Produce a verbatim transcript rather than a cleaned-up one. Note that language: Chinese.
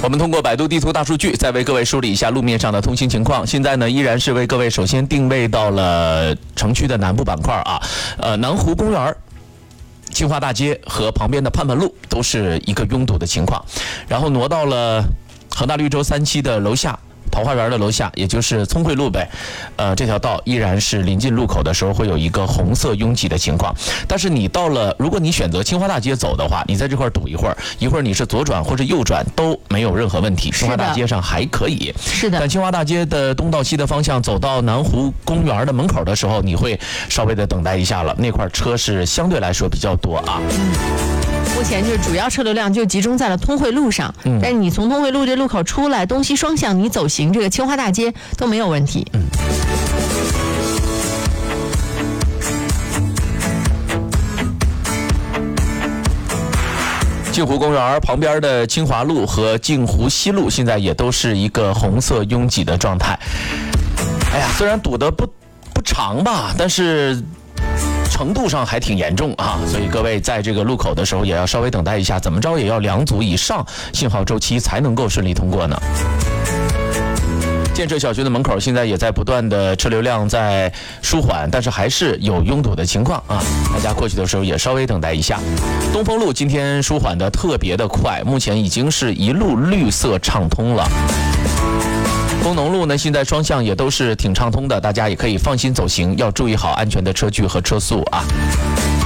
我们通过百度地图大数据，再为各位梳理一下路面上的通行情况。现在呢，依然是为各位首先定位到了城区的南部板块啊，呃，南湖公园、清华大街和旁边的盼盼路都是一个拥堵的情况，然后挪到了恒大绿洲三期的楼下。桃花源的楼下，也就是聪慧路呗，呃，这条道依然是临近路口的时候会有一个红色拥挤的情况。但是你到了，如果你选择清华大街走的话，你在这块堵一会儿，一会儿你是左转或者右转都没有任何问题。清华大街上还可以， 是的。 但清华大街的东到西的方向走到南湖公园的门口的时候，你会稍微的等待一下了，那块车是相对来说比较多啊。 嗯。目前就是主要车流量就集中在了通惠路上，嗯、但是你从通惠路这路口出来，东西双向你走行这个清华大街都没有问题。嗯。 镜湖公园旁边的清华路和镜湖西路现在也都是一个红色拥挤的状态。哎呀，虽然堵得不不长吧，但是程度上还挺严重啊，所以各位在这个路口的时候也要稍微等待一下，怎么着也要两组以上信号周期才能够顺利通过呢。建设小区的门口现在也在不断的车流量在舒缓，但是还是有拥堵的情况啊，大家过去的时候也稍微等待一下。东风路今天舒缓的特别的快，目前已经是一路绿色畅通了。工农路呢，现在双向也都是挺畅通的，大家也可以放心走行，要注意好安全的车距和车速啊。